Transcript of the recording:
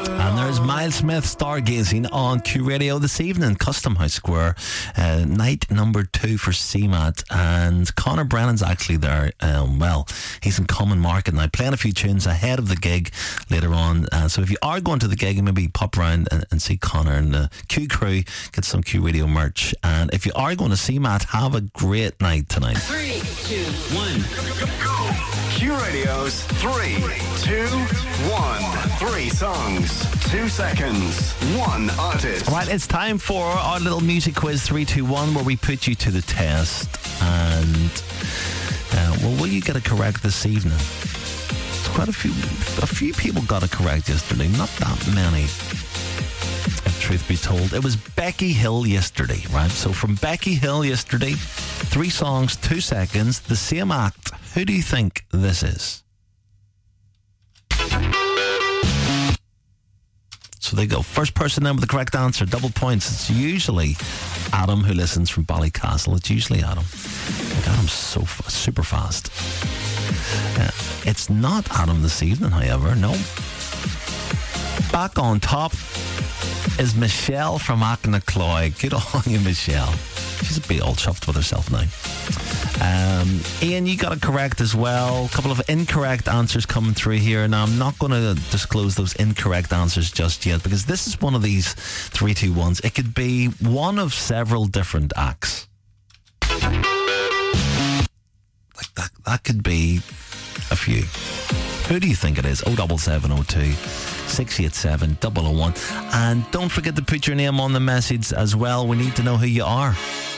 And there's Miles Smith stargazing on Q Radio this evening, Custom House Square, night number 2 for CMAT, and Conor Brennan's actually there. He's in Common Market now, playing a few tunes ahead of the gig later on. So if you are going to the gig, maybe pop round and see Conor and the Q crew, get some Q Radio merch. And if you are going to CMAT, have a great night tonight. 3, 2, 1. Q Radio's 3, 2, 1. 3 songs, 2 seconds, 1 artist. Right, it's time for our little music quiz 321, where we put you to the test. And will you get it correct this evening? It's quite a few people got it correct yesterday. Not that many, if truth be told. It was Becky Hill yesterday, right? So from Becky Hill yesterday, 3 songs, 2 seconds, the same act. Who do you think this is? So there you go. First person in with the correct answer, double points. It's usually Adam, who listens from Ballycastle. It's usually Adam. Like, Adam's so super fast. It's not Adam this evening, however. No. Back on top is Michelle from Acknacloy. Good on you, Michelle. She's a bit all chuffed with herself now. Ian, you got it correct as well. A couple of incorrect answers coming through here. Now, I'm not going to disclose those incorrect answers just yet, because this is one of these 3-2-1s. It could be one of several different acts. Like that could be a few. Who do you think it is? 07702 687 001. And don't forget to put your name on the message as well. We need to know who you are.